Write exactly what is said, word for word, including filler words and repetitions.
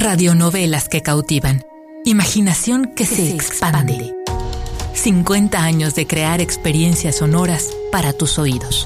Radionovelas que cautivan. Imaginación que, que se, se expande. expande. cincuenta años de crear experiencias sonoras para tus oídos.